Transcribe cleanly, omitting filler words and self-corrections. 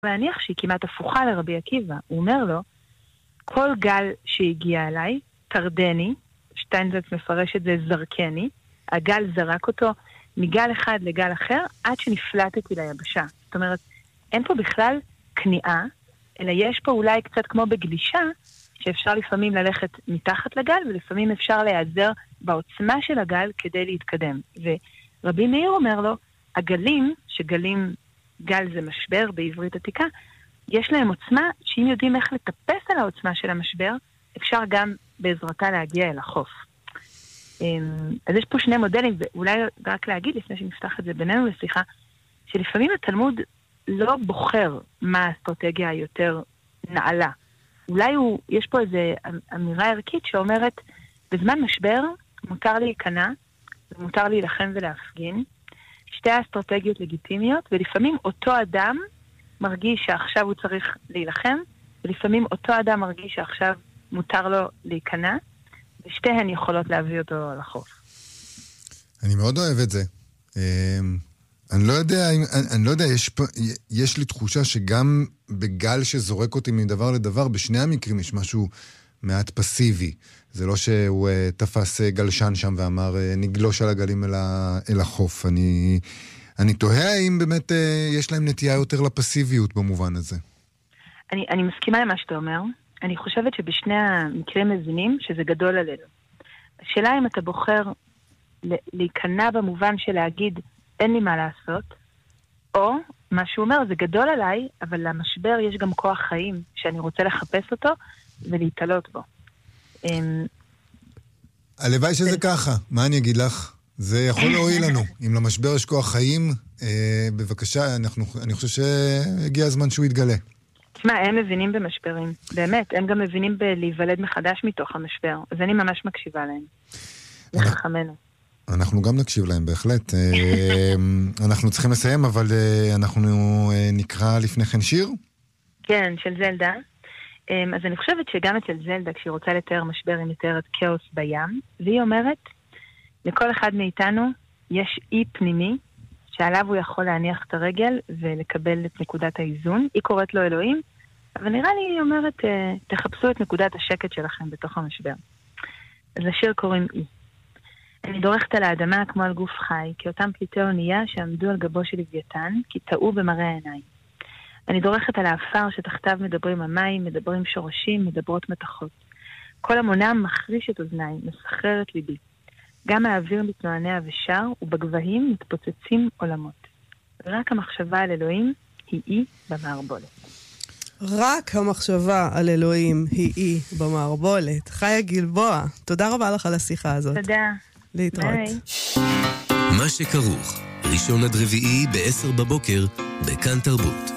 להניח שהיא כמעט הפוכה לרבי עקיבא. הוא אומר לו, כל גל שהגיע אליי, תרדני, שטיינזלץ מפרש את זה זרקני, הגל זרק אותו מגל אחד לגל אחר, עד שנפלטתי ליבשה. זאת אומרת, אין פה בכלל כניעה, אלא יש פה אולי קצת כמו בגלישה, שאפשר לפעמים ללכת מתחת לגל, ולפעמים אפשר להיעזר בעוצמה של הגל כדי להתקדם. ורבי מאיר אומר לו, הגלים, גל זה משבר בעברית עתיקה, יש להם עוצמה שאם יודעים איך לטפס על העוצמה של המשבר, אפשר גם בעזרתה להגיע אל החוף. אז יש פה שני מודלים, ואולי רק להגיד לפני שנפתח את זה בינינו לשיחה, שלפעמים התלמוד לא בוחר מה האסטרטגיה היותר נעלה. אולי יש פה איזו אמירה ערכית שאומרת, בזמן משבר מותר להיכנע, ומותר להילחם ולהפגין, שתי האסטרטגיות לגיטימיות, ולפעמים אותו אדם מרגיש שעכשיו הוא צריך להילחם, ולפעמים אותו אדם מרגיש שעכשיו מותר לו להיכנע, ושתיהן יכולות להביא אותו לחוף. אני מאוד אוהב את זה. אני לא יודע, יש לי תחושה שגם בגל שזורק אותי מדבר לדבר, בשני המקרים יש משהו מעט פסיבי. זה לא שהוא תפס גלשן שם ואמר, נגלוש על הגלים אל החוף. אני תוהה האם באמת יש להם נטייה יותר לפסיביות במובן הזה. אני מסכימה למה שאתה אומר. אני חושבת שבשני המקרים מבינים שזה גדול עלינו. השאלה אם אתה בוחר להיכנע במובן של להגיד, אין לי מה לעשות, או מה שהוא אומר, זה גדול עליי, אבל למשבר יש גם כוח חיים, שאני רוצה לחפש אותו ולהתעלות בו. הלוואי שזה ככה, מה אני אגיד לך? זה יכול להועיל לנו. אם למשבר יש כוח חיים, בבקשה, אני חושב שהגיע הזמן שהוא יתגלה. תשמע, הם מבינים במשברים, באמת, הם גם מבינים בלהיוולד מחדש מתוך המשבר, אז אני ממש מקשיבה להם. לחכמנו. אנחנו גם נקשיב להם, בהחלט. אנחנו צריכים לסיים, אבל אנחנו נקרא לפני כן שיר? כן, של זלדה. אז אני חושבת שגם אצל זלדה, כשהיא רוצה לתאר משבר, היא מתארת כאוס בים, והיא אומרת, לכל אחד מאיתנו יש אי פנימי, שעליו הוא יכול להניח את הרגל ולקבל את נקודת האיזון. היא קוראת לו אלוהים, אבל נראה לי היא אומרת, תחפשו את נקודת השקט שלכם בתוך המשבר. אז לשיר קוראים אי. אני דורכת על האדמה כמו על גוף חי, כאותם פליטי אונייה שעמדו על גבו של לוויתן, כי טעו במראה העיניים. אני דורכת על האפר שתחתיו מדברים המים, מדברים שורשים, מדברות מתחות. כל המונם מחריש את אוזניי, מסחרר את ליבי. גם האוויר מתנוענע ושר, ובגבהים מתפוצצים עולמות. רק המחשבה על אלוהים היא אי במערבולת. רק המחשבה על אלוהים היא אי במערבולת. חיה גלבוע, תודה רבה לך על השיחה הזאת. תודה. להתראות. מה שכרוך, ראשון עד רביעי ב-10 בבוקר, בכאן תרבות.